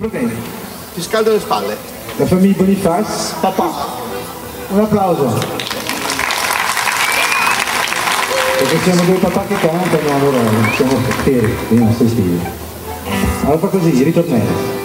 Va bene. Ti scaldo le spalle. La famiglia Boniface, papà. Un applauso. Perché siamo due papà che cantano, allora siamo per i nostri stili. Allora fa così, ritornello.